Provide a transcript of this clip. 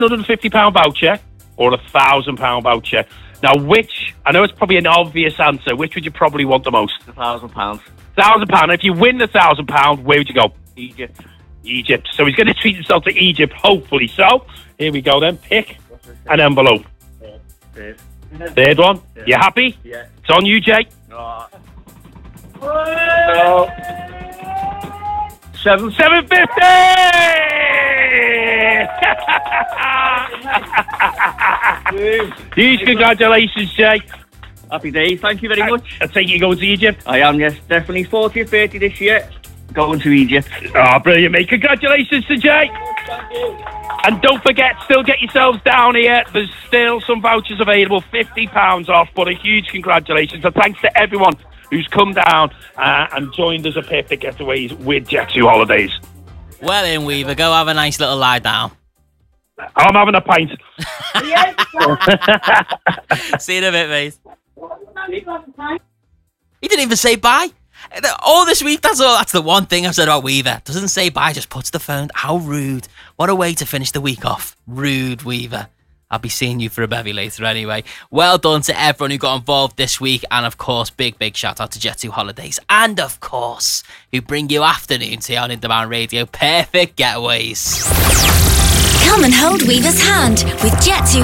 £150 voucher or a £1,000 voucher. Now, which, I know it's probably an obvious answer, which would you probably want the most? £1,000. £1,000. If you win the £1,000, where would you go? Egypt. So he's going to treat himself to Egypt, hopefully. So, here we go then. Pick an envelope. Third one. Yeah. You happy? Yeah. It's on you, Jay. No. 750! Huge congratulations, Jay. Happy days, thank you very much. I take you going to Egypt? I am, yes, definitely 40 or 30 this year. Going to Egypt. Oh, brilliant, mate. Congratulations to Jay. Thank you. And don't forget, still get yourselves down here. There's still some vouchers available, £50 off, but a huge congratulations. And thanks to everyone who's come down and joined us at Perfect Getaways with Jet2 Holidays. Well in, Weaver. Go have a nice little lie down. I'm having a pint. See you in a bit, mate. He didn't even say bye. All this week, that's the one thing I've said about Weaver. Doesn't say bye, just puts the phone. How rude. What a way to finish the week off. Rude, Weaver. I'll be seeing you for a bevy later anyway. Well done to everyone who got involved this week. And of course, big shout out to Jet2 Holidays. And of course, who bring you afternoon tea on In Demand Radio. Perfect Getaways. Come and hold Weaver's hand with Jet2